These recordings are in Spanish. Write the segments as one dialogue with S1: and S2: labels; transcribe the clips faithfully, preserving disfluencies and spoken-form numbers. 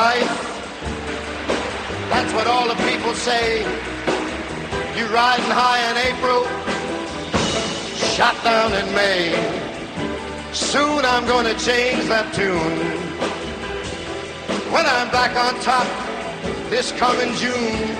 S1: life. That's what all the people say. You riding high in April, shot down in May. Soon I'm gonna change that tune. When I'm back on top this coming June.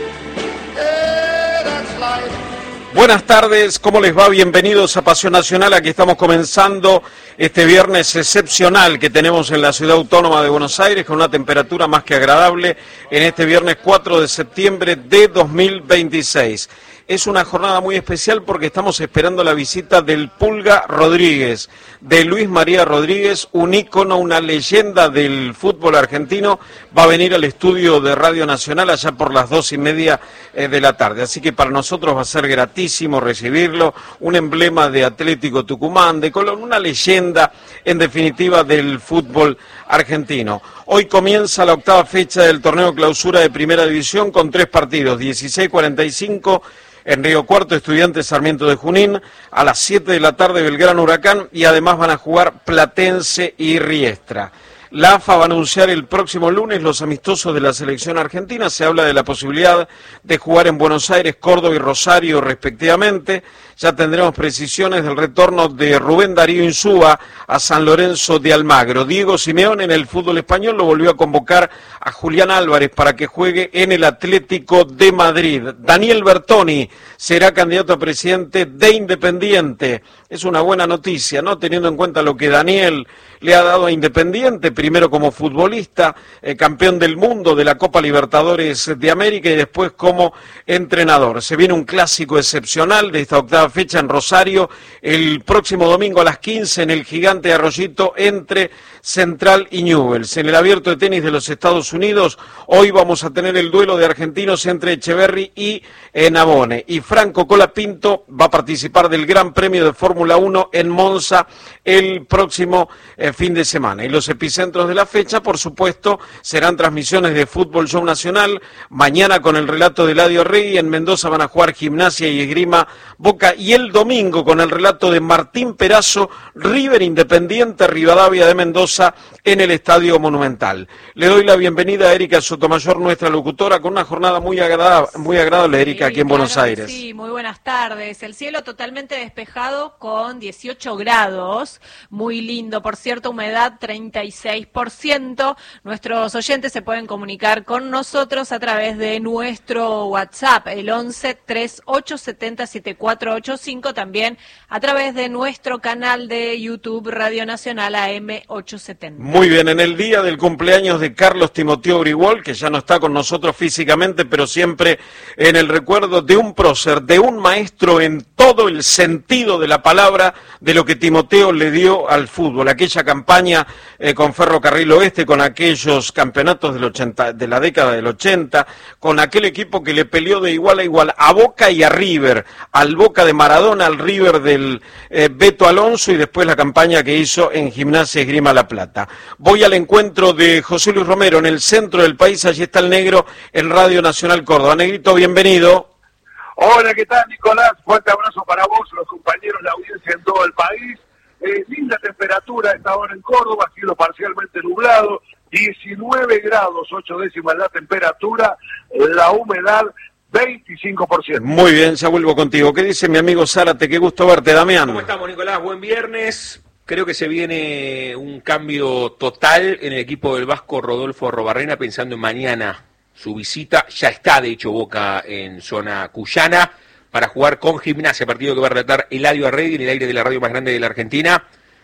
S1: Yeah, that's life.
S2: Buenas tardes, ¿cómo les va? Bienvenidos a Pasión Nacional. Aquí estamos comenzando este viernes excepcional que tenemos en la Ciudad Autónoma de Buenos Aires, con una temperatura más que agradable en este viernes cuatro de septiembre de dos mil veintiséis. Es una jornada muy especial porque estamos esperando la visita del Pulga Rodríguez, de Luis María Rodríguez, un ícono, una leyenda del fútbol argentino. Va a venir al estudio de Radio Nacional allá por las dos y media de la tarde. Así que para nosotros va a ser gratísimo recibirlo, un emblema de Atlético Tucumán, de Colón, una leyenda en definitiva del fútbol argentino. Hoy comienza la octava fecha del torneo clausura de Primera División con tres partidos, dieciséis cuarenta y cinco en Río Cuarto, Estudiantes Sarmiento de Junín, a las siete de la tarde Belgrano Huracán, y además van a jugar Platense y Riestra. La A F A va a anunciar el próximo lunes los amistosos de la selección argentina. Se habla de la posibilidad de jugar en Buenos Aires, Córdoba y Rosario respectivamente. Ya tendremos precisiones del retorno de Rubén Darío Insúa a San Lorenzo de Almagro. Diego Simeone en el fútbol español lo volvió a convocar a Julián Álvarez para que juegue en el Atlético de Madrid. Daniel Bertoni será candidato a presidente de Independiente. Es una buena noticia, ¿no? Teniendo en cuenta lo que Daniel le ha dado a Independiente, primero como futbolista, eh, campeón del mundo de la Copa Libertadores de América y después como entrenador. Se viene un clásico excepcional de esta octava fecha en Rosario, el próximo domingo a las quince en el Gigante de Arroyito entre Central y Newell's. En el Abierto de Tenis de los Estados Unidos, hoy vamos a tener el duelo de argentinos entre Echeverry y eh, Navone. Y Franco Colapinto va a participar del Gran Premio de Fórmula uno en Monza el próximo eh, fin de semana. Y los epicentros de la fecha, por supuesto, serán transmisiones de Fútbol Show Nacional. Mañana con el relato de Eladio Rey, en Mendoza van a jugar Gimnasia y Esgrima Boca. Y el domingo con el relato de Martín Perazo, River Independiente, Rivadavia de Mendoza, en el Estadio Monumental. Le doy la bienvenida a Erika Sotomayor, nuestra locutora, con una jornada muy agradable, muy agradable, Erika, sí, aquí en claro Buenos Aires.
S3: Sí, muy buenas tardes. El cielo totalmente despejado con dieciocho grados, muy lindo, por cierto, humedad treinta y seis por ciento. Nuestros oyentes se pueden comunicar con nosotros a través de nuestro WhatsApp, el once, treinta y ocho, setenta, setenta y cuatro ochenta y cinco, también a través de nuestro canal de YouTube Radio Nacional A M ochocientos setenta.
S2: Muy bien, en el día del cumpleaños de Carlos Timoteo Grigol, que ya no está con nosotros físicamente, pero siempre en el recuerdo de un prócer, de un maestro en todo el sentido de la palabra, de lo que Timoteo le dio al fútbol. Aquella campaña eh, con Ferrocarril Oeste, con aquellos campeonatos del ochenta, de la década del ochenta, con aquel equipo que le peleó de igual a igual a Boca y a River, al Boca de Maradona, al River del eh, Beto Alonso, y después la campaña que hizo en Gimnasia Esgrima La Plata. Voy al encuentro de José Luis Romero en el centro del país. Allí está el Negro en Radio Nacional Córdoba. Negrito, bienvenido.
S4: Hola, ¿qué tal, Nicolás? Fuerte abrazo para vos, los compañeros, la audiencia en todo el país. Eh, linda temperatura a esta hora en Córdoba, cielo parcialmente nublado, diecinueve grados, ocho décimas la temperatura, la humedad veinticinco por ciento.
S2: Muy bien, ya vuelvo contigo. ¿Qué dice mi amigo Zárate? Qué gusto verte, Damián.
S5: ¿Cómo estamos, Nicolás? Buen viernes. Creo que se viene un cambio total en el equipo del vasco Rodolfo Arrobarrena, pensando en mañana su visita. Ya está, de hecho, Boca en zona cuyana para jugar con Gimnasia, partido que va a relatar Eladio Arregui en el aire de la radio más grande de la Argentina.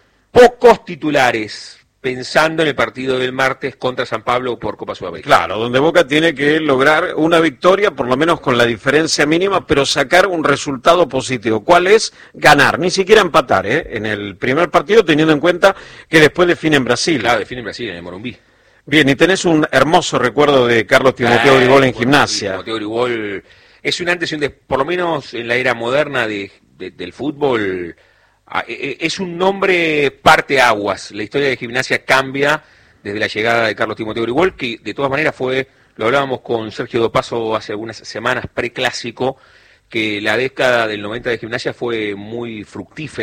S5: Pocos titulares, pensando en el partido del martes contra San Pablo por Copa Sudamericana.
S2: Claro, donde Boca tiene que lograr una victoria, por lo menos con la diferencia mínima, pero sacar un resultado positivo. ¿Cuál es? Ganar, ni siquiera empatar, ¿eh? En el primer partido, teniendo en cuenta que después define en Brasil.
S5: Claro, define en Brasil, en el Morumbí.
S2: Bien, y tenés un hermoso recuerdo de Carlos Timoteo
S5: ah,
S2: Grigol en Gimnasia.
S5: Timoteo Grigol es un antes y un después, por lo menos en la era moderna de, de, del fútbol. Es un nombre parteaguas. La historia de Gimnasia cambia desde la llegada de Carlos Timoteo Grigol, que de todas maneras fue, lo hablábamos con Sergio Dopaso hace algunas semanas, preclásico, que la década del noventa de Gimnasia fue muy fructífera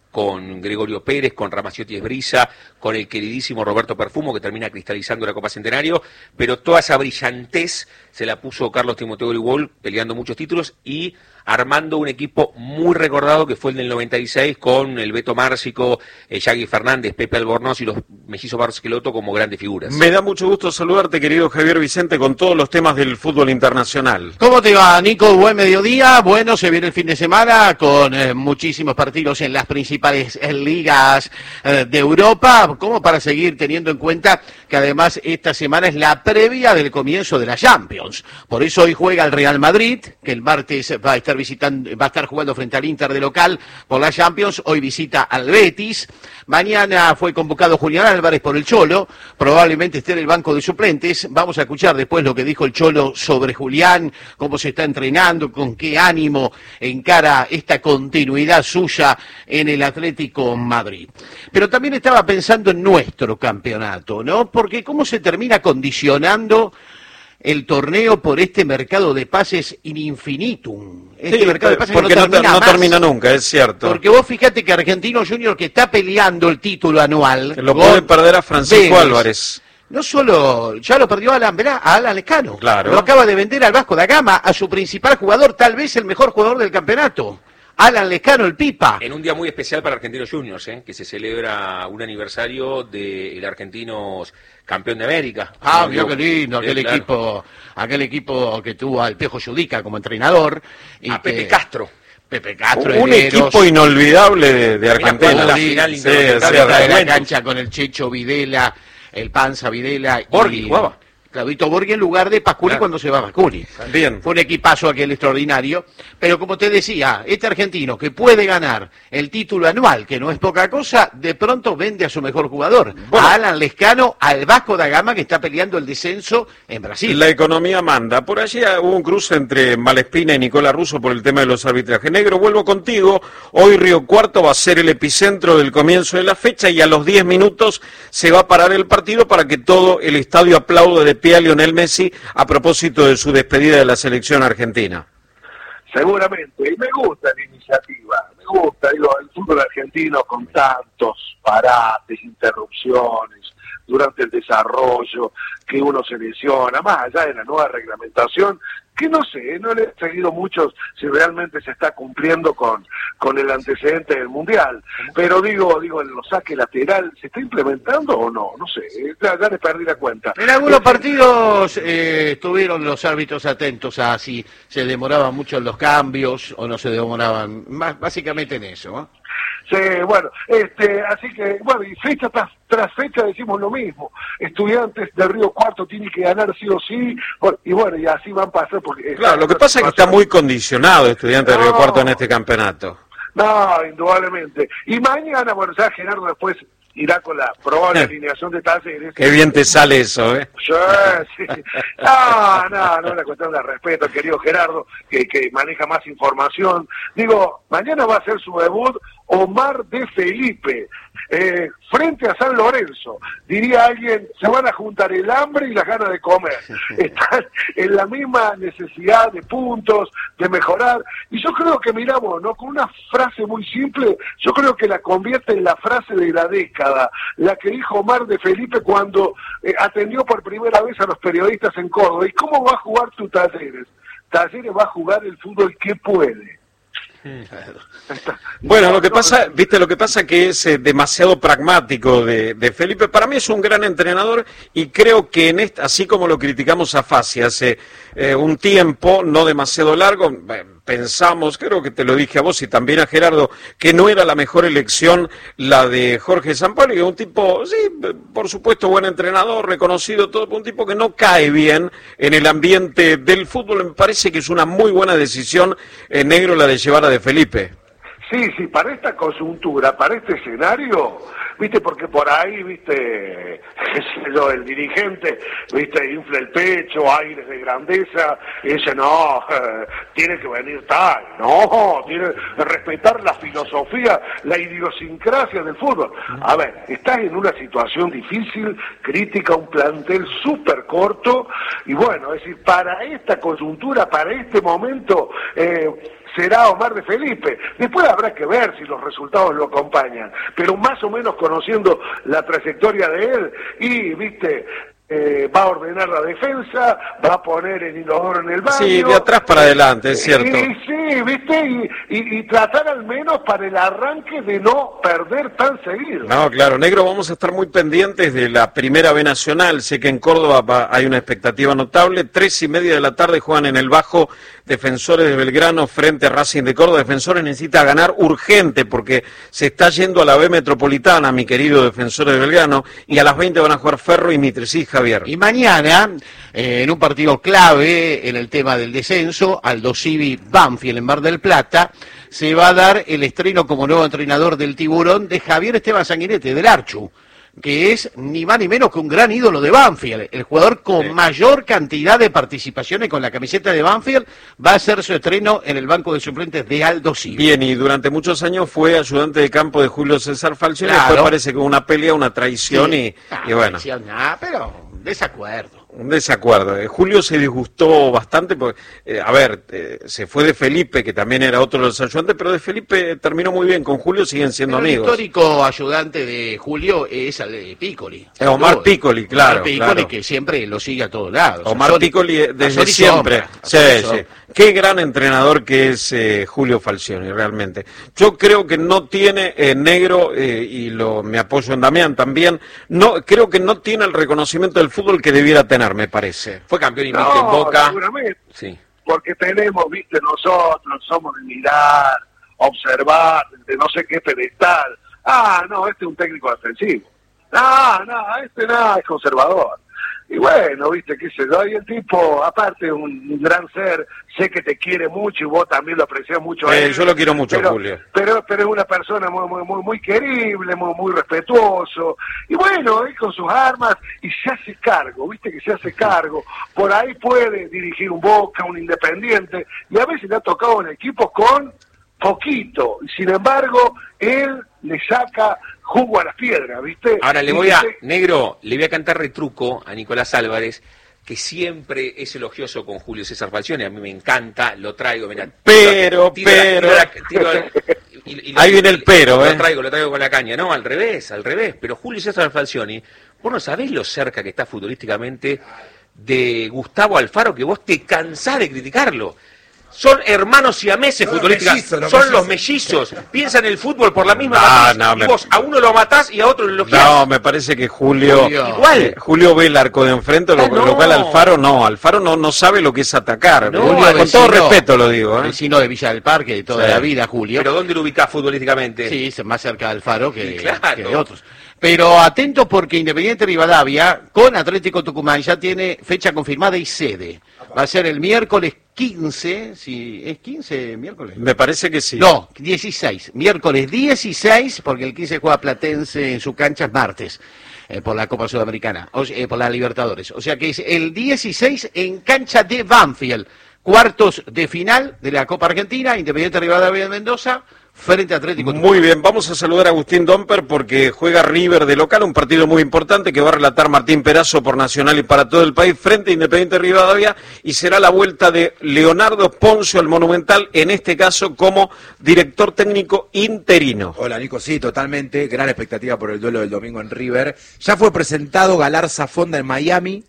S5: con Gregorio Pérez, con Ramaciotti Esbrisa, con el queridísimo Roberto Perfumo, que termina cristalizando la Copa Centenario, pero toda esa brillantez se la puso Carlos Timoteo Grigol, peleando muchos títulos y armando un equipo muy recordado que fue el del noventa y seis con el Beto Márcico, eh, Yagui Fernández, Pepe Albornoz y los mellizos Barcelotto como grandes figuras.
S2: Me da mucho gusto saludarte, querido Javier Vicente, con todos los temas del fútbol internacional.
S6: ¿Cómo te va, Nico? Buen mediodía. Bueno, se viene el fin de semana con eh, muchísimos partidos en las principales eh, ligas eh, de Europa, como para seguir teniendo en cuenta que además esta semana es la previa del comienzo de la Champions. Por eso hoy juega el Real Madrid, que el martes va a estar visitando, va a estar jugando frente al Inter de local por la Champions. Hoy visita al Betis. Mañana fue convocado Julián Álvarez por el Cholo, probablemente esté en el banco de suplentes. Vamos a escuchar después lo que dijo el Cholo sobre Julián, cómo se está entrenando, con qué ánimo encara esta continuidad suya en el Atlético Madrid. Pero también estaba pensando en nuestro campeonato, ¿no? Porque cómo se termina condicionando el torneo por este mercado de pases in infinitum. Este
S2: sí,
S6: mercado de pases
S2: porque
S6: no,
S2: no,
S6: termina,
S2: no
S6: más.
S2: termina nunca, es cierto.
S6: Porque vos fíjate que Argentino Junior, que está peleando el título anual,
S2: Lo puede perder a Francisco
S6: Vélez,
S2: Álvarez.
S6: No solo, ya lo perdió a Alan, Verá, a Alan Lescano.
S2: Claro.
S6: Lo acaba de vender al Vasco da Gama, a su principal jugador, tal vez el mejor jugador del campeonato. Alan Lescano, el Pipa.
S5: En un día muy especial para Argentinos Juniors, ¿eh? Que se celebra un aniversario del Argentinos campeón de América.
S6: Ah,
S5: ¿No?
S6: vio qué lindo, aquel
S5: Sí, claro.
S6: equipo, aquel equipo que tuvo al Pejo Judica como entrenador. Y
S5: A
S6: que-
S5: Pepe Castro.
S6: Pepe Castro,
S2: Un
S6: Herreros,
S2: equipo inolvidable de, de Argentina.
S5: la final
S2: Sí,
S5: internacional
S2: es
S6: la
S2: cierto.
S6: mitad de la
S5: Juventus.
S6: cancha con el Checho Videla, el Panza Videla.
S5: Borghi
S6: y
S5: jugaba.
S6: Claudito Borghi en lugar de Pasculi
S5: Claro.
S6: cuando se va Pasculi.
S2: Bien.
S6: Fue un equipazo aquel extraordinario, pero como te decía, este argentino que puede ganar el título anual, que no es poca cosa, de pronto vende a su mejor jugador,
S2: Bueno.
S6: a Alan Lescano, al Vasco da Gama, que está peleando el descenso en Brasil.
S2: La economía manda. Por allí hubo un cruce entre Malespina y Nicolás Russo por el tema de los arbitrajes. Negro, vuelvo contigo. Hoy Río Cuarto va a ser el epicentro del comienzo de la fecha y a los diez minutos se va a parar el partido para que todo el estadio aplaude de pie a Lionel Messi a propósito de su despedida de la selección argentina.
S4: Seguramente, y me gusta la iniciativa, me gusta, digo, el fútbol argentino con tantos parates, interrupciones durante el desarrollo, que uno se lesiona, más allá de la nueva reglamentación, que no sé, no le he seguido mucho si realmente se está cumpliendo con, con el antecedente del Mundial, pero digo, digo, en los saques lateral, ¿se está implementando o no? No sé, ya, ya les perdí la cuenta.
S6: En algunos
S4: Es-
S6: partidos eh, estuvieron los árbitros atentos a si se demoraban mucho en los cambios o no se demoraban, más, básicamente en eso, ¿no?
S4: Sí, bueno, este, así que, bueno, y fecha tras, tras fecha decimos lo mismo. Estudiantes del Río Cuarto tienen que ganar sí o sí, bueno, y bueno, y así van a pasar porque...
S2: Claro, lo que pasa es que está muy condicionado Estudiante de Río Cuarto en este campeonato.
S4: No, indudablemente. Y mañana, bueno, ya Gerardo después irá con la probable alineación de Talleres.
S2: Qué bien te sale eso, ¿eh?
S4: Sí, sí. No, no, no es una cuestión de respeto, querido Gerardo, que, que maneja más información. Digo, mañana va a ser su debut Omar de Felipe, eh, frente a San Lorenzo. Diría alguien, se van a juntar el hambre y las ganas de comer. Están en la misma necesidad de puntos, de mejorar. Y yo creo que, miramos, ¿no? Con una frase muy simple, yo creo que la convierte en la frase de la década, la que dijo Omar de Felipe cuando eh, atendió por primera vez a los periodistas en Córdoba. ¿Y cómo va a jugar tu Talleres? Talleres va a jugar el fútbol que puede.
S2: Bueno, lo que pasa, viste, lo que pasa que es eh, demasiado pragmático de, de Felipe. Para mí es un gran entrenador y creo que en esta, así como lo criticamos a Fassi hace eh, un tiempo, no demasiado largo, eh, pensamos, creo que te lo dije a vos y también a Gerardo, que no era la mejor elección la de Jorge Sampaoli, que es un tipo, sí, por supuesto, buen entrenador, reconocido, todo, un tipo que no cae bien en el ambiente del fútbol. Me parece que es una muy buena decisión, eh, Negro, la de llevar a De Felipe.
S4: Sí, sí, para esta coyuntura, para este escenario, viste, porque por ahí, viste, qué sé yo, el dirigente, viste, infla el pecho, aires de grandeza, y dice, no, eh, tiene que venir tal, no, tiene que respetar la filosofía, la idiosincrasia del fútbol. A ver, estás en una situación difícil, crítica, un plantel súper corto, y bueno, es decir, para esta coyuntura, para este momento, eh, será Omar de Felipe. Después habrá que ver si los resultados lo acompañan, pero más o menos conociendo la trayectoria de él, y, viste... Eh, va a ordenar la defensa, va a poner el inodoro en el baño.
S2: Sí, de atrás para adelante, es cierto.
S4: Y, sí, ¿viste? Y, y, y tratar al menos para el arranque de no perder tan seguido.
S2: No, claro, Negro, vamos a estar muy pendientes de la Primera B Nacional. Sé que en Córdoba va, hay una expectativa notable. Tres y media de la tarde juegan en el Bajo Defensores de Belgrano frente a Racing de Córdoba. Defensores necesita ganar urgente porque se está yendo a la B Metropolitana, mi querido Defensores de Belgrano, y a las veinte van a jugar Ferro y Mitresí, Javier.
S6: Y mañana, eh, en un partido clave en el tema del descenso, Aldo Civi Banfield en Mar del Plata, se va a dar el estreno como nuevo entrenador del Tiburón de Javier Esteban Sanguinete, del Archu, que es ni más ni menos que un gran ídolo de Banfield, el jugador con sí. mayor cantidad de participaciones con la camiseta de Banfield, va a hacer su estreno en el banco de suplentes de Aldo Civi.
S2: Bien, y durante muchos años fue ayudante de campo de Julio César Falcioni,
S6: claro.
S2: Después parece que hubo una pelea, una traición sí. y,
S6: ah,
S2: y bueno.
S6: Traición, ah, pero desacuerdo.
S2: Un desacuerdo. Eh, Julio se disgustó bastante porque, eh, a ver, eh, se fue de Felipe, que también era otro de los ayudantes, pero de Felipe terminó muy bien. Con Julio siguen siendo
S6: pero
S2: amigos.
S6: El histórico ayudante de Julio es el de Piccoli.
S2: Eh, Omar Piccoli, claro.
S6: Omar Piccoli,
S2: claro.
S6: que siempre lo sigue a todos lados.
S2: Omar Piccoli desde siempre. Sí, sí. Qué gran entrenador que es eh, Julio Falcioni, realmente. Yo creo que no tiene eh, Negro, eh, y lo me apoyo en Damián también, no creo que no tiene el reconocimiento del fútbol que debiera tener, me parece.
S5: Fue campeón invicto
S4: no,
S5: en Boca.
S4: Seguramente.
S5: Sí.
S4: Porque tenemos, viste, nosotros somos de mirar, observar, de no sé qué pedestal. Ah, no, este es un técnico defensivo. No, no, este nada, es conservador. Y bueno, viste, qué sé yo, y el tipo, aparte, un, un gran ser, sé que te quiere mucho y vos también lo apreciás mucho a
S2: Eh,
S4: él.
S2: yo lo quiero mucho,
S4: pero,
S2: Julio.
S4: Pero, pero es una persona muy, muy, muy, muy querible, muy, muy respetuoso. Y bueno, él con sus armas, y se hace cargo, viste que se hace cargo. Por ahí puede dirigir un Boca, un Independiente, y a veces le ha tocado en equipos con poquito. Y sin embargo, él le saca jugo a las piedras, ¿viste?
S5: Ahora le
S4: y
S5: voy a,
S4: dice,
S5: Negro, le voy a cantar retruco a Nicolás Álvarez, que siempre es elogioso con Julio César Falcioni, a mí me encanta, lo traigo, mirá.
S2: Pero,
S5: tiro, tiro
S2: pero...
S5: la- tiro la- y- y lo-
S2: Ahí viene el pero,
S5: lo
S2: ¿eh?
S5: traigo, lo traigo con la caña, no, al revés, al revés, pero Julio César Falcioni, vos no sabés lo cerca que está futbolísticamente de Gustavo Alfaro, que vos te cansás de criticarlo. Son hermanos siameses
S7: Son los
S5: futbolísticamente,
S7: mellizos, los
S5: son
S7: mellizos.
S5: los mellizos, piensan el fútbol por la misma
S2: No,
S5: matriz,
S2: no,
S5: y
S2: me-
S5: vos a uno lo matás y a otro lo elogiás.
S2: No, me parece que Julio...
S6: Julio.
S5: Igual.
S2: eh, Julio ve el arco de enfrente, lo,
S5: Ah, no.
S2: lo cual Alfaro no. Alfaro no, no sabe lo que es atacar.
S5: No,
S2: Julio,
S6: Julio,
S2: con todo
S6: vecino-
S2: respeto lo digo, ¿eh?
S6: Vecino de Villa del Parque de toda
S2: Sí.
S6: la vida, Julio.
S5: Pero ¿dónde lo ubicás futbolísticamente?
S6: Sí, es más cerca de Alfaro que,
S5: Sí, claro.
S6: que de otros. Pero atentos porque Independiente Rivadavia con Atlético Tucumán ya tiene fecha confirmada y sede. Va a ser el miércoles quince, si ¿es quince miércoles?
S2: Me parece que sí.
S6: No, dieciséis. Miércoles dieciséis, porque el quince juega Platense en su cancha, es martes, eh, por la Copa Sudamericana, o, eh, por la Libertadores. O sea que es el dieciséis en cancha de Banfield. Cuartos de final de la Copa Argentina, Independiente Rivadavia de Mendoza, frente a Atlético Tucumán.
S2: Muy bien, vamos a saludar a Agustín Domper porque juega River de local, un partido muy importante que va a relatar Martín Perazo por Nacional y para todo el país frente a Independiente Rivadavia, y será la vuelta de Leonardo Poncio al Monumental, en este caso como director técnico interino.
S7: Hola Nico, sí, totalmente, gran expectativa por el duelo del domingo en River. Ya fue presentado Galarza Fonda en Miami,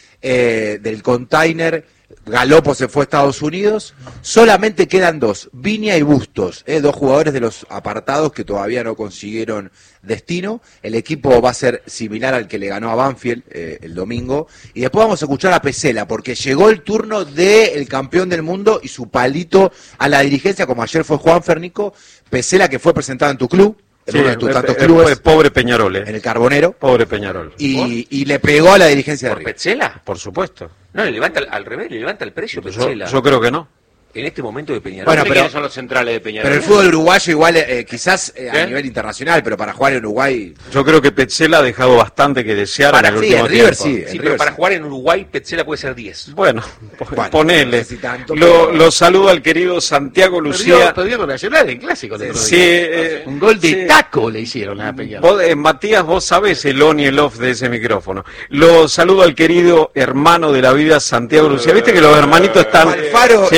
S7: eh, del Container. Galopo se fue a Estados Unidos, solamente quedan dos, Viña y Bustos, eh, dos jugadores de los apartados que todavía no consiguieron destino. El equipo va a ser similar al que le ganó a Banfield eh, el domingo, y después vamos a escuchar a Pesela, porque llegó el turno del campeón del mundo y su palito a la dirigencia, como ayer fue Juan Fernico. Pesela, que fue presentado en tu club, en
S2: Sí,
S7: uno de tus
S2: eh,
S7: tantos
S2: eh,
S7: clubes,
S2: pobre Peñarol, eh.
S7: en el Carbonero,
S2: Pobre Peñarol.
S7: y, y le pegó a la dirigencia de
S5: ¿Por
S7: River.
S5: Petzela?
S2: Por supuesto.
S5: No, le levanta al, al revés, le levanta el precio
S2: Yo,
S5: Petzela.
S2: yo creo que no.
S5: En este momento de Peñarol.
S7: Bueno,
S6: No sé
S7: pero-
S6: quiénes son los centrales de Peñarol.
S7: Pero el fútbol uruguayo igual, eh, quizás eh, a
S5: ¿Eh?
S7: nivel internacional, pero para jugar en Uruguay...
S2: Yo creo que Petzela ha dejado bastante que desear
S5: Para-
S2: en el
S7: sí,
S2: último
S7: en River
S2: tiempo.
S7: sí.
S5: Sí,
S7: en
S5: pero
S7: River
S5: para
S7: sí.
S5: jugar en Uruguay, Petzela puede ser diez.
S2: Bueno,
S7: Bueno,
S2: ponele.
S7: no sé si tanto,
S2: lo,
S7: pero-
S2: lo saluda el querido Santiago Lucía.
S6: Perdió, perdió con Nacional en clásico el otro
S2: Sí,
S6: día.
S2: eh,
S6: Un gol de
S2: sí.
S6: taco le hicieron a Peñarol.
S2: Vos, eh, Matías, vos sabés el on y el off de ese micrófono. Lo saludo al querido hermano de la vida, Santiago Lucía. Viste que los hermanitos están...
S7: Alfaro
S2: Sí.
S7: y Falcioni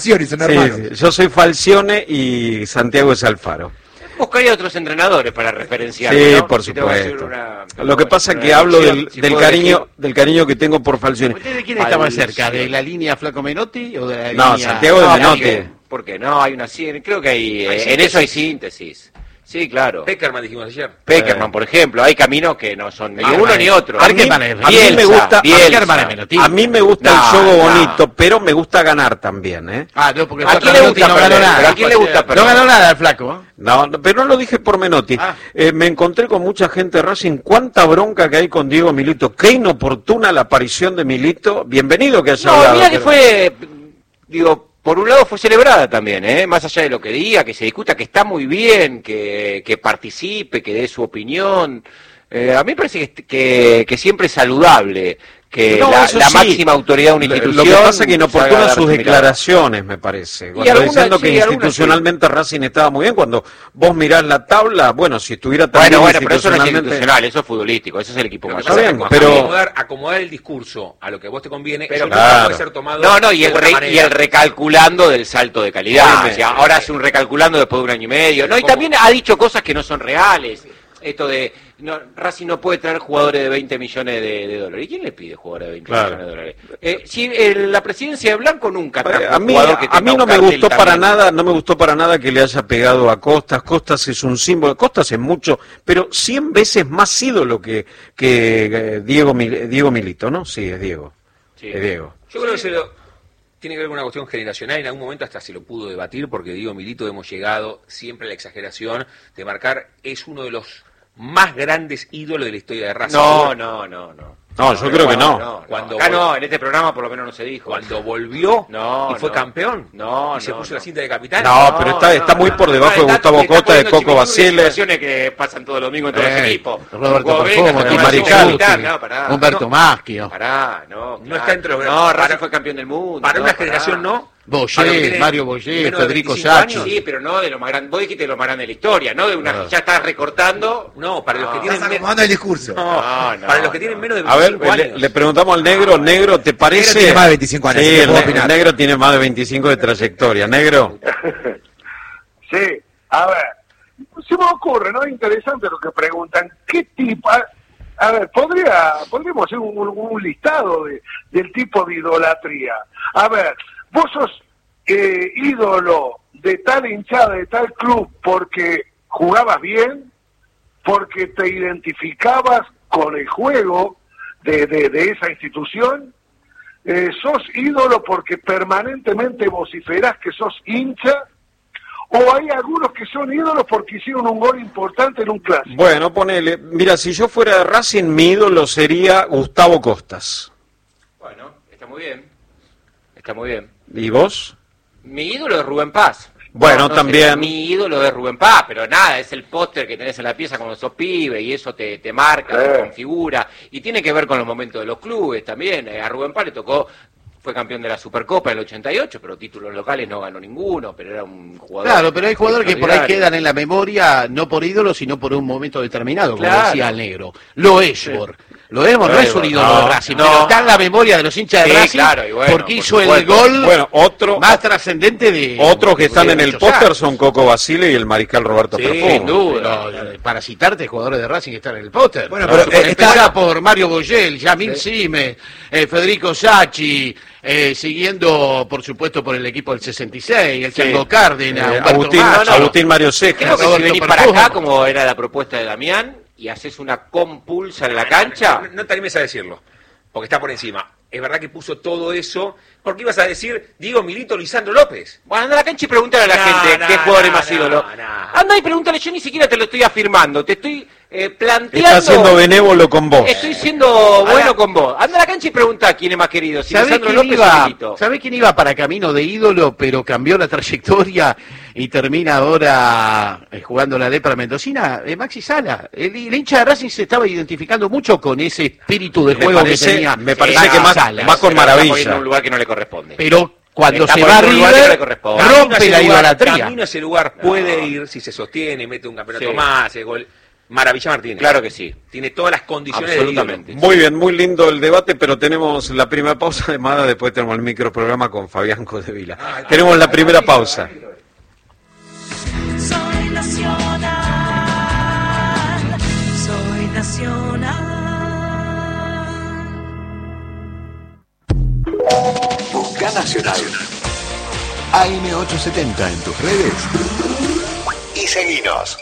S7: Falcioni, son
S2: Sí,
S7: hermanos.
S2: sí, yo soy Falcione y Santiago es Alfaro.
S8: Buscaría otros entrenadores para referenciar.
S2: Sí,
S8: ¿no?
S2: por
S8: Si tengo que hacer
S2: supuesto.
S8: una-
S2: Lo que pasa es
S8: una
S2: que hablo del,
S8: elección, si
S2: del
S8: puedo
S2: cariño
S8: elegir.
S2: del cariño que tengo por Falcione.
S6: ¿Usted de quién está más
S8: Falcioni.
S6: cerca? ¿De la línea Flaco Menotti o de la
S2: No,
S6: línea...
S2: Santiago de
S8: No,
S2: Menotti.
S8: ¿por qué? ¿Por qué? No, hay una sí, creo que hay,
S5: Hay
S8: eh, en eso hay
S5: síntesis.
S8: síntesis. Sí, claro.
S5: Peckerman dijimos ayer.
S8: Peckerman, por ejemplo, hay caminos que no son ni
S6: Ah,
S8: uno
S6: vale.
S8: ni otro.
S6: A mí-
S8: Bielsa,
S6: a mí
S2: me gusta-
S8: Bielsa.
S6: Peckerman es Menotti.
S2: A mí me gusta
S8: No,
S2: el juego
S8: no.
S2: bonito, pero me gusta ganar también, ¿eh?
S6: Ah, no, porque
S8: ¿A
S6: Flaco
S8: quién le
S6: Menotti
S8: gusta
S6: no ganó
S8: perder?
S6: nada.
S8: ¿Pero a quién le gusta
S6: No
S8: perder?
S6: ganó nada el Flaco. ¿eh?
S2: No, no, pero no lo dije por Menotti.
S6: Ah.
S2: Eh, me encontré con mucha gente de Racing. Cuánta bronca que hay con Diego Milito. Qué inoportuna la aparición de Milito. Bienvenido que haya
S8: No,
S2: hablado,
S8: mira que
S2: pero-
S8: fue, digo, por un lado fue celebrada también, ¿eh? Más allá de lo que diga, que se discuta, que está muy bien, que, que participe, que dé su opinión. Eh, a mí me parece que, que, que siempre es saludable que
S2: No,
S8: la,
S2: eso
S8: la
S2: sí.
S8: máxima autoridad de una
S2: Lo-
S8: institución...
S2: Lo que pasa es que
S8: salga a
S2: inoportuna
S8: dar
S2: sus
S8: su mirada.
S2: declaraciones, me parece. Cuando
S8: algunas,
S2: diciendo que
S8: sí, algunas
S2: institucionalmente Racing estaba muy bien. Cuando vos mirás la tabla, bueno, si estuviera tan
S8: Bueno,
S2: bien
S8: bueno, pero eso no es
S2: institucionalmente-
S8: institucional, eso es futbolístico, eso es el equipo
S5: Lo que
S8: más
S2: Está
S5: pasa es
S2: bien,
S5: que
S2: pero-
S5: acomodar, acomodar el discurso a lo que a vos te conviene,
S8: Pero
S5: eso nunca
S2: claro.
S5: puede ser tomado
S8: No, no, y
S5: de
S8: el,
S5: buena
S8: re-
S5: manera.
S8: y el recalculando del salto de calidad.
S2: Obviamente.
S8: O sea, ahora hace un recalculando después de un año y medio. No, y
S5: ¿Cómo?
S8: también ha dicho cosas que no son reales. Esto de, no, Racing no puede traer jugadores de veinte millones de, de dólares. ¿Y quién le pide jugadores de veinte
S2: Claro.
S8: millones de dólares? Eh, si eh, la presidencia de Blanco nunca trajo
S2: A
S8: un
S2: mí,
S8: jugador que
S2: a
S8: tenga
S2: mí
S8: un
S2: no me
S8: cartel
S2: gustó para
S8: también.
S2: nada, no me gustó para nada que le haya pegado a Costas. Costas es un símbolo, Costas es mucho, pero cien veces más ídolo que, que eh, Diego, Mil- Diego Milito, ¿no? Sí, es Diego.
S8: Sí.
S2: Es Diego.
S5: Yo creo que se lo, tiene que ver con una cuestión generacional. En algún momento hasta se lo pudo debatir, porque Diego Milito hemos llegado siempre a la exageración de marcar, es uno de los más grandes ídolos de la historia de Racing.
S8: No, no, no, no.
S2: No, yo creo que no.
S8: no.
S5: Cuando
S8: Acá
S5: vol-
S8: no, en este programa por lo menos no se dijo.
S5: Cuando volvió
S8: No,
S5: y fue
S8: no.
S5: campeón
S8: No,
S5: y se
S8: no,
S5: puso
S8: no.
S5: la cinta de capitán.
S2: No, pero está, está muy por debajo de
S8: está-
S2: Gustavo
S8: está
S2: Costa, de
S8: poniendo
S2: Coco
S8: chimichurri de
S2: Basile.
S8: situaciones que pasan todo el domingo en todos los
S6: Ey,
S8: equipos.
S6: Roberto
S8: Como venga,
S6: Perfumo,
S8: pero
S2: Di
S8: no,
S2: Marical.
S8: capitán, no, pará.
S6: Humberto
S8: No,
S6: Maschio,
S8: Pará, no.
S5: No está entre los-
S8: No, Racing
S5: para-
S8: fue campeón del mundo.
S5: Para
S8: no,
S5: una
S8: pará.
S5: generación no. Para lo que
S6: Boyer,
S5: tiene
S6: Mario Boyer,
S5: menos de
S6: Federico
S5: veinticinco
S6: Sacchi.
S5: años.
S8: Sí, pero no de lo más grande. Vos dijiste de lo más grande de la historia, ¿no? De una
S6: Ah.
S8: ya estás recortando.
S5: No, para los que
S8: No.
S5: tienen
S7: Estás
S5: me-
S7: acomodando el discurso.
S5: no,
S8: No, no,
S5: para los que
S8: no.
S5: tienen menos de
S2: A ver,
S5: veinticinco
S2: le,
S5: años.
S2: le preguntamos al negro, negro, ¿te parece?
S7: tiene más de veinticinco años,
S2: Sí,
S7: así que
S2: el,
S7: puedo
S2: ne-
S7: opinar.
S2: el negro tiene más de veinticinco de trayectoria. Negro.
S4: Sí, a ver, se me ocurre, ¿no? Interesante lo que preguntan. ¿Qué tipo? A, a ver, podría, podríamos hacer un, un listado de, del tipo de idolatría. A ver, vos sos eh, ídolo de tal hinchada, de tal club, porque jugabas bien, porque te identificabas con el juego de, de, de esa institución. Eh, sos ídolo porque permanentemente vociferás que sos hincha, o hay algunos que son ídolos porque hicieron un gol importante en un clásico.
S2: Bueno, ponele. Mira, si yo fuera de Racing, mi ídolo sería Gustavo Costas.
S8: Bueno, está muy bien. Está muy bien.
S2: ¿Y vos?
S8: Mi ídolo es Rubén Paz.
S2: Bueno,
S8: sé,
S2: también.
S8: mi ídolo es Rubén Paz, pero nada, es el póster que tenés en la pieza cuando sos pibe y eso te, te marca,
S4: Eh.
S8: te configura. Y tiene que ver con los momentos de los clubes también. Eh, A Rubén Paz le tocó, fue campeón de la Supercopa en el ochenta y ocho, pero títulos locales no ganó ninguno, pero era un jugador.
S6: Claro, pero hay jugadores que por ahí
S8: extraordinario.
S6: quedan en la memoria, no por ídolo, sino por un momento determinado, como
S8: Claro.
S6: decía el negro. Lo Esbor. Lo Esbor no es un ídolo
S8: No,
S6: de Racing,
S8: no.
S6: pero está en la memoria de los hinchas de
S8: Sí,
S6: Racing
S8: claro, y bueno,
S6: porque
S8: por
S6: hizo el
S8: supuesto.
S6: gol
S2: Bueno, otro,
S6: más trascendente de...
S2: otros que están
S6: de
S2: en el
S6: muchos
S2: póster
S6: años.
S2: son Coco Basile y el mariscal Roberto
S8: Sí,
S2: Perfumo.
S8: sin duda.
S6: Pero, eh, para citarte, jugadores de Racing que están en el póster.
S7: Bueno,
S6: Claro,
S7: pero, eh,
S6: empezá
S7: está-
S6: por Mario Boyel, Yamil Sime, eh, Federico Sacchi, eh, siguiendo, por supuesto, por el equipo del sesenta y seis, el Chango Cárdenas,
S2: Eh,
S6: Humberto
S2: Agustín,
S6: Macho.
S8: no, no.
S2: Agustín Mario Cejas.
S8: Creo que si
S6: Roberto
S8: venís para
S6: Perfumo.
S8: acá, como era la propuesta de Damián, y haces una compulsa en la cancha.
S5: No, no te animes a decirlo, porque está por encima. Es verdad que puso todo eso, porque ibas a decir Diego Milito, Lisandro López.
S8: Bueno, anda a la cancha y pregúntale a la
S5: No,
S8: gente
S5: no,
S8: qué jugador es
S5: no,
S8: más
S5: no,
S8: ídolo.
S5: no.
S8: Anda y pregúntale, yo ni siquiera te lo estoy afirmando, te estoy eh, planteando.
S2: Está siendo benévolo con vos.
S8: Estoy siendo bueno con vos. Anda a la cancha y pregunta quién es más querido, si
S6: ¿Sabés
S8: Lisandro
S6: quién,
S8: López o
S6: iba,
S8: Milito.
S6: ¿Sabés quién iba para camino de ídolo, pero cambió la trayectoria y termina ahora eh, jugando la lepra mendocina? Eh, Maxi Sala. El, el hincha de Racing se estaba identificando mucho con ese espíritu de
S2: Me
S6: juego
S2: parece-
S6: que tenía.
S2: me parece
S6: Maxi
S2: que más-
S6: Sala.
S2: más con
S8: Pero está
S2: maravilla.
S8: poniendo en un lugar que no le corresponde.
S6: Pero cuando
S8: Está
S6: se
S8: por
S6: va a
S8: un lugar que no le
S6: River,
S8: corresponde.
S5: Camino a
S6: rompe
S5: ese
S6: la
S5: lugar,
S6: idolatría.
S5: Camino a ese lugar puede ir si se sostiene, mete un campeonato
S8: Sí.
S5: más, hace gol. Maravilla Martínez.
S8: Claro que sí.
S5: Tiene todas las condiciones de
S8: Absolutamente.
S2: Muy bien, muy lindo el debate, pero tenemos la primera pausa de Mada, después tenemos el microprograma con Fabián Codevila. Ah, tenemos la primera pausa.
S9: Soy nacional, soy nacional.
S10: Busca Nacional. A M ochocientos setenta en tus redes y seguinos.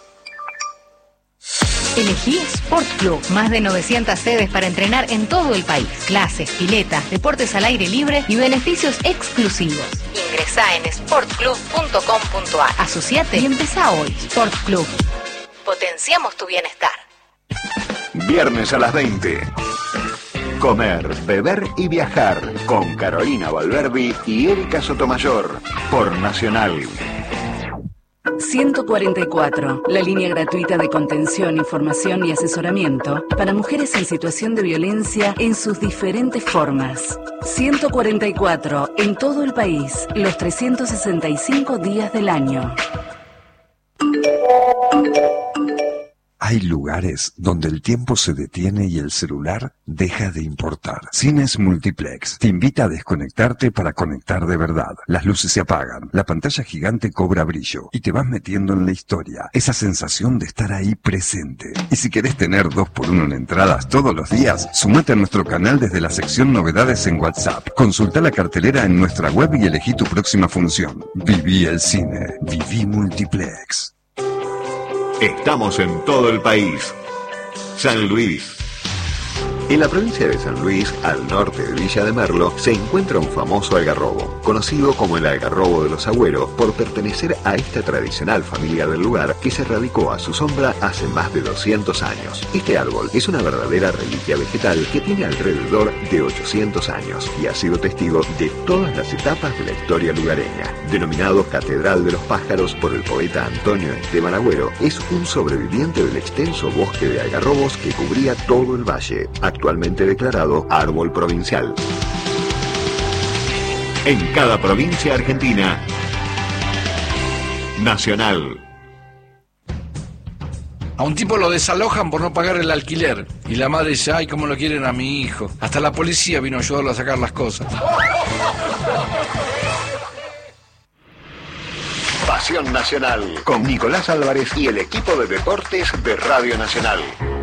S11: Elegí Sport Club, más de novecientas sedes para entrenar en todo el país. Clases, piletas, deportes al aire libre y beneficios exclusivos. Ingresá en sport club punto com punto a r. Asociate y empezá hoy. Sport Club. Potenciamos tu bienestar.
S10: Viernes a las veinte. Comer, beber y viajar con Carolina Valverdi y Erika Sotomayor por Nacional.
S12: ciento cuarenta y cuatro, la línea gratuita de contención, información y asesoramiento para mujeres en situación de violencia en sus diferentes formas. ciento cuarenta y cuatro, en todo el país, los trescientos sesenta y cinco días del año.
S13: Hay lugares donde el tiempo se detiene y el celular deja de importar. Cines Multiplex te invita a desconectarte para conectar de verdad. Las luces se apagan, la pantalla gigante cobra brillo y te vas metiendo en la historia. Esa sensación de estar ahí presente. Y si querés tener dos por uno en entradas todos los días, sumate a nuestro canal desde la sección Novedades en WhatsApp. Consulta la cartelera en nuestra web y elegí tu próxima función. Viví el cine. Viví Multiplex.
S10: Estamos en todo el país. San Luis. En la provincia de San Luis, al norte de Villa de Merlo, se encuentra un famoso algarrobo, conocido como el algarrobo de los Agüeros, por pertenecer a esta tradicional familia del lugar que se radicó a su sombra hace más de doscientos años. Este árbol es una verdadera reliquia vegetal que tiene alrededor de ochocientos años y ha sido testigo de todas las etapas de la historia lugareña. Denominado Catedral de los Pájaros por el poeta Antonio Esteban Agüero, es un sobreviviente del extenso bosque de algarrobos que cubría todo el valle, actualmente declarado árbol provincial. En cada provincia argentina, Nacional.
S14: A un tipo lo desalojan por no pagar el alquiler. Y la madre dice, ay, cómo lo quieren a mi hijo. Hasta la policía vino a ayudarlo a sacar las cosas.
S10: Pasión Nacional, con Nicolás Álvarez y el equipo de deportes de Radio Nacional.